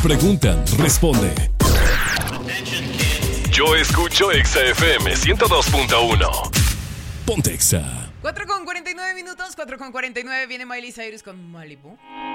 Preguntan, responde. Yo escucho Exa FM 102.1. Ponte Exa. 4:49 minutos, 4:49 viene Miley Cyrus con Malibu.